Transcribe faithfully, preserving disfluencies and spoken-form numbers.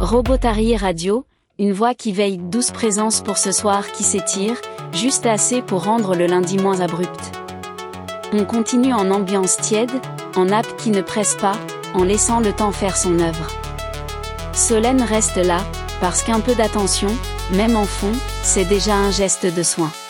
Robotari Radio, une voix qui veille, douce présence pour ce soir qui s'étire, juste assez pour rendre le lundi moins abrupt. On continue en ambiance tiède, en nappe qui ne presse pas, en laissant le temps faire son œuvre. Solène reste là, parce qu'un peu d'attention, même en fond, c'est déjà un geste de soin.